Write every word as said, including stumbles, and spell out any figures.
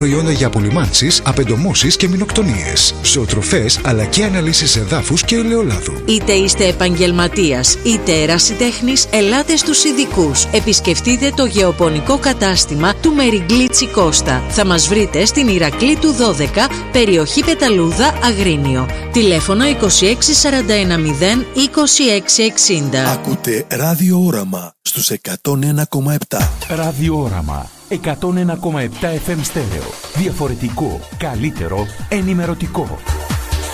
Προϊόντα για απολυμάνσεις, απεντομώσεις και μηνοκτονίες, ζωοτροφές αλλά και αναλύσεις εδάφους και ελαιολάδου. Είτε είστε επαγγελματίας είτε ερασιτέχνης, ελάτε στους ειδικούς. Επισκεφτείτε το γεωπονικό κατάστημα του Μεριγκλίτσι Κώστα. Θα μας βρείτε στην Ηρακλήτου δώδεκα, περιοχή Πεταλούδα, Αγρίνιο. Τηλέφωνο είκοσι έξι σαράντα ένα μηδέν είκοσι έξι εξήντα. Ακούτε ραδιόραμα στους εκατόν ένα κόμμα επτά. Ραδιόραμα εκατόν ένα κόμμα επτά εφ εμ στέρεο. Διαφορετικό, καλύτερο, ενημερωτικό.